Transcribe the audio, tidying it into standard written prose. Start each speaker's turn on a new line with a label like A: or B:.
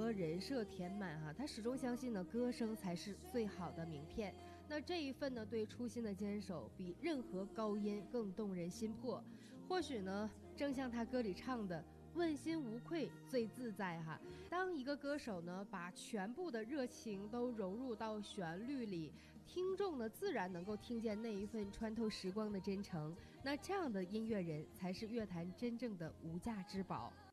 A: 和人设填满哈，他始终相信呢，歌声才是最好的名片。那这一份呢，对初心的坚守，比任何高音更动人心魄。或许呢，正像他歌里唱的，问心无愧最自在哈。当一个歌手呢，把全部的热情都融入到旋律里，听众呢自然能够听见那一份穿透时光的真诚。那这样的音乐人才是乐坛真正的无价之宝。